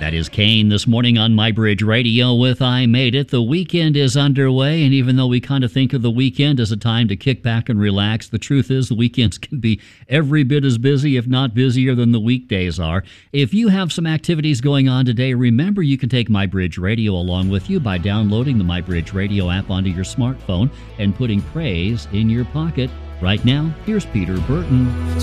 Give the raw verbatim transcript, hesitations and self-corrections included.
That is Kane this morning on My Bridge Radio with I Made It. The weekend is underway, and even though we kind of think of the weekend as a time to kick back and relax, the truth is the weekends can be every bit as busy, if not busier, than the weekdays are. If you have some activities going on today, remember you can take My Bridge Radio along with you by downloading the My Bridge Radio app onto your smartphone and putting praise in your pocket. Right now, here's Peter Burton.